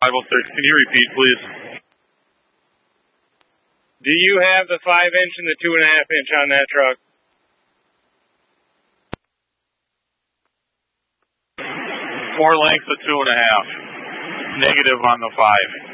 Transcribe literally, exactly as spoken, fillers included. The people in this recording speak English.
five oh six, can you repeat, please? Do you have the five inch and the two and a half inch on that truck? Four lengths of two and a half. Negative on the five.